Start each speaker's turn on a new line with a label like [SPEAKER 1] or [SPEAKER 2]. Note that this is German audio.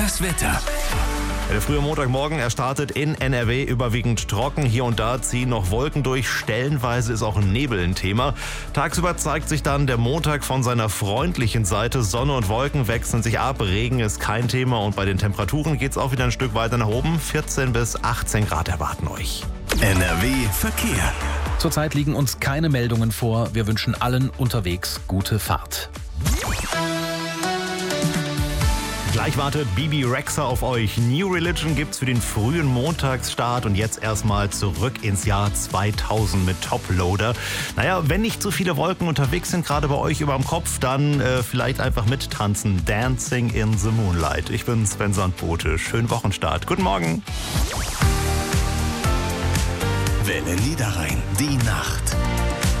[SPEAKER 1] Das Wetter.
[SPEAKER 2] Der frühe Montagmorgen, er startet in NRW überwiegend trocken. Hier und da ziehen noch Wolken durch. Stellenweise ist auch Nebel ein Thema. Tagsüber zeigt sich dann der Montag von seiner freundlichen Seite. Sonne und Wolken wechseln sich ab. Regen ist kein Thema und bei den Temperaturen geht es auch wieder ein Stück weiter nach oben. 14 bis 18 Grad erwarten euch.
[SPEAKER 1] NRW Verkehr.
[SPEAKER 3] Zurzeit liegen uns keine Meldungen vor. Wir wünschen allen unterwegs gute Fahrt.
[SPEAKER 2] Gleich wartet Bibi Rexha auf euch. New Religion gibt's für den frühen Montagsstart und jetzt erstmal zurück ins Jahr 2000 mit Toploader. Naja, wenn nicht so viele Wolken unterwegs sind, gerade bei euch überm Kopf, dann vielleicht einfach mittanzen. Dancing in the Moonlight. Ich bin Sven Sandbote. Schönen Wochenstart. Guten Morgen.
[SPEAKER 1] Welle Niederrhein. Die Nacht.